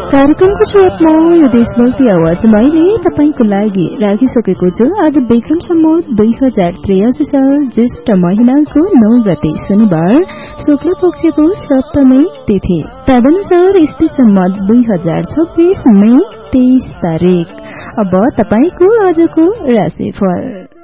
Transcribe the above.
कार्यक्रमको सुरुवातमा यो देशभक्ति आवाज मैले तपाईंको लागि राखिसकेको छु। आज विक्रम सम्वत 2083 साल ज्येष्ठ महिनाको 9 गते शनिबार शुक्ल पक्षको सप्तमी तिथि, तदनुसार इस्वी सम्वत 2026 मई 23 तारिक। अब तपाईंको आजको राशिफल।